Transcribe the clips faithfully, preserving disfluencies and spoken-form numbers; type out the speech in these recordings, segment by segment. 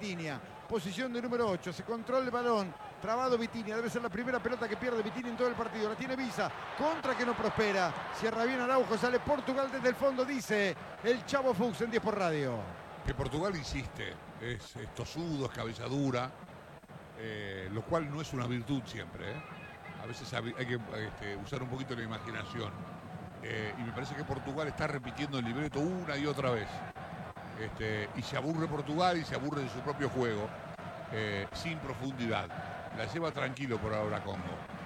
Vitinha. Posición de número ocho, se controla el balón, trabado Vitinha, debe ser la primera pelota que pierde Vitinha en todo el partido, la tiene Visa, contra que no prospera, cierra bien Araujo, sale Portugal desde el fondo, dice el Chavo Fuchs en diez por radio. Que Portugal insiste, es, es tosudo, es cabeza dura, eh, lo cual no es una virtud siempre, ¿eh? A veces hay que este, usar un poquito la imaginación, eh, y me parece que Portugal está repitiendo el libreto una y otra vez. Este, y se aburre Portugal y se aburre de su propio juego, eh, sin profundidad. La lleva tranquilo por ahora Congo.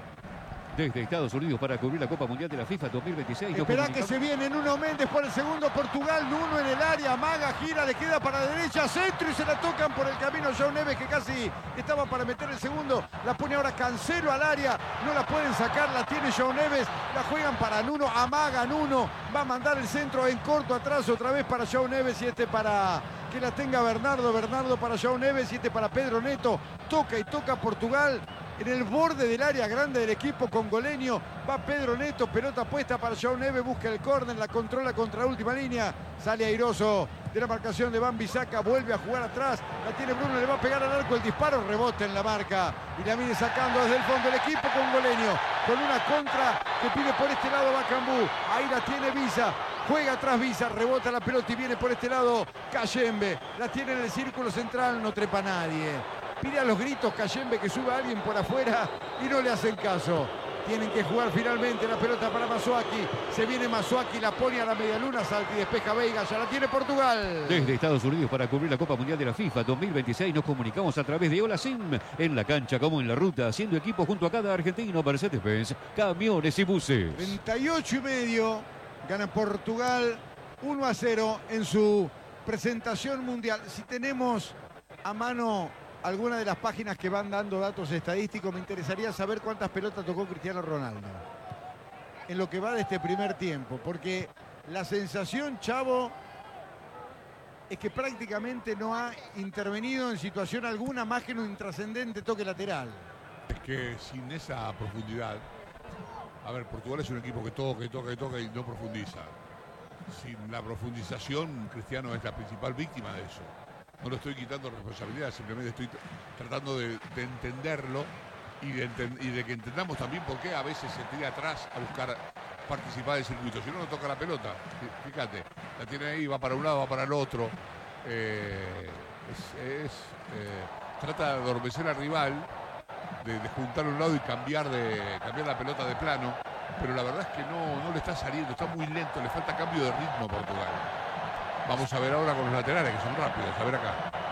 Desde Estados Unidos para cubrir la Copa Mundial de la FIFA dos mil veintiséis. Esperá que se viene Nuno Méndez por el segundo Portugal. Nuno en el área, amaga, gira, le queda para la derecha, centro y se la tocan por el camino João Neves, que casi estaba para meter el segundo. La pone ahora Cancelo al área, no la pueden sacar, la tiene João Neves, la juegan para Nuno, amaga Nuno, va a mandar el centro en corto atrás otra vez para João Neves y este para que la tenga Bernardo, Bernardo para João Neves y este para Pedro Neto. Toca y toca Portugal. En el borde del área grande del equipo congoleño va Pedro Neto, pelota puesta para João Neves, busca el córner, la controla contra la última línea, sale airoso de la marcación de Wan-Bissaka, vuelve a jugar atrás, la tiene Bruno, le va a pegar al arco, el disparo, rebota en la marca y la viene sacando desde el fondo el equipo congoleño, con una contra que pide por este lado Bakambu, ahí la tiene Visa. Juega atrás Visa, rebota la pelota y viene por este lado Kayembe. La tiene en el círculo central, no trepa nadie. Pide a los gritos Kayembe que suba a alguien por afuera y no le hacen caso. Tienen que jugar finalmente la pelota para Masuaki. Se viene Masuaki, la pone a la medialuna, salta y despeja Veiga. Ya la tiene Portugal. Desde Estados Unidos para cubrir la Copa Mundial de la FIFA dos mil veintiséis nos comunicamos a través de Hola Sim. En la cancha como en la ruta, haciendo equipo junto a cada argentino, Mercedes-Benz, camiones y buses. treinta y ocho y medio. Gana Portugal uno a cero en su presentación mundial. Si tenemos a mano alguna de las páginas que van dando datos estadísticos, me interesaría saber cuántas pelotas tocó Cristiano Ronaldo en lo que va de este primer tiempo, porque la sensación, Chavo, es que prácticamente no ha intervenido en situación alguna más que en un intrascendente toque lateral. Es que sin esa profundidad, a ver, Portugal es un equipo que toca y toca y toca y no profundiza. Sin la profundización, Cristiano es la principal víctima de eso. No le estoy quitando responsabilidad, simplemente estoy tratando de, de entenderlo y de, y de que entendamos también por qué a veces se tira atrás a buscar participar del circuito. Si no, no toca la pelota. Fíjate, la tiene ahí, va para un lado, va para el otro. Eh, es, es, eh, trata de adormecer al rival, de, de juntar a un lado y cambiar, de, cambiar la pelota de plano. Pero la verdad es que no, no le está saliendo, está muy lento, le falta cambio de ritmo a Portugal. Vamos a ver ahora con los laterales, que son rápidos. A ver acá.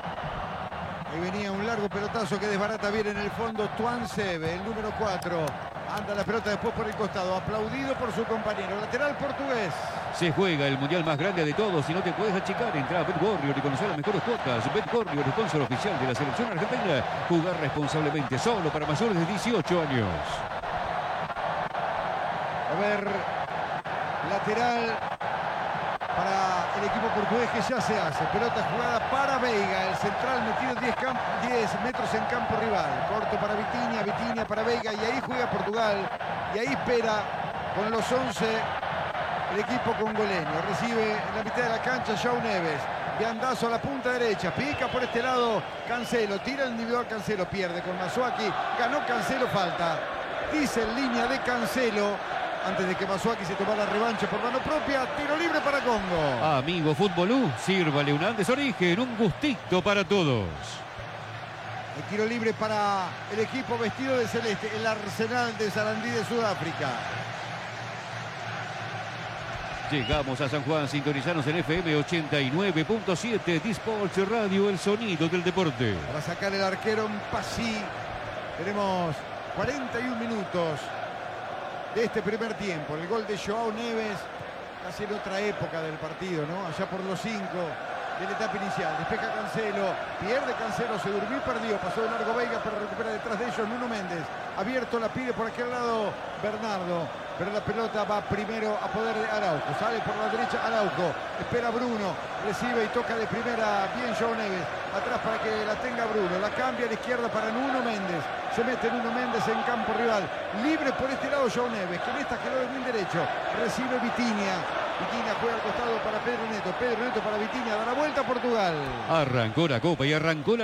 Ahí venía un largo pelotazo que desbarata bien en el fondo Tuan Sebe, el número cuatro. Anda la pelota después por el costado, aplaudido por su compañero. Lateral portugués. Se juega el mundial más grande de todos y no te puedes achicar. Entra a BetWarrior y conocer las mejores cuotas. BetWarrior, sponsor oficial de la selección argentina. Jugar responsablemente, solo para mayores de dieciocho años. A ver, lateral para el equipo portugués que ya se hace. Pelota jugada para Veiga, el central metido diez metros en campo rival. Corto para Vitinha, Vitinha para Veiga y ahí juega Portugal. Y ahí espera con los once el equipo congoleño. Recibe en la mitad de la cancha João Neves. De andazo a la punta derecha, pica por este lado Cancelo, tira el individual Cancelo, pierde con Masuaki. Ganó Cancelo, falta. Dice en línea de Cancelo. Antes de que Masuaki se tomara la revancha por mano propia, tiro libre para Congo. Amigo Futbolú, sírvale un Andes Origen, un gustito para todos. El tiro libre para el equipo vestido de celeste, el Arsenal de Sarandí de Sudáfrica. Llegamos a San Juan, sintonizanos en F M ochenta y nueve punto siete, Disports Radio, el sonido del deporte. Para sacar el arquero Mpassi, tenemos cuarenta y un minutos de este primer tiempo. El gol de João Neves, casi en otra época del partido, ¿no? Allá por los cinco de la etapa inicial. Despeja Cancelo, pierde Cancelo, se durmió y perdió. Pasó de largo Veiga, pero recupera detrás de ellos Nuno Méndez. Abierto, la pide por aquel lado Bernardo. Pero la pelota va primero a poder de Araujo. Sale por la derecha Araujo. Espera Bruno. Recibe y toca de primera bien João Neves. Atrás para que la tenga Bruno. La cambia a la izquierda para Nuno Méndez. Se mete Nuno Méndez en campo rival. Libre por este lado João Neves, que en esta quedó de bien derecho. Recibe Vitinha. Vitinha juega al costado para Pedro Neto. Pedro Neto para Vitinha. Da la vuelta a Portugal. Arrancó la copa y arrancó la